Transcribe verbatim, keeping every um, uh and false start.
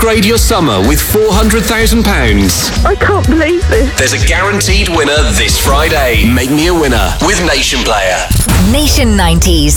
Upgrade your summer with four hundred thousand pounds. I can't believe this. There's a guaranteed winner this Friday. Make me a winner with Nation Player. Nation nineties.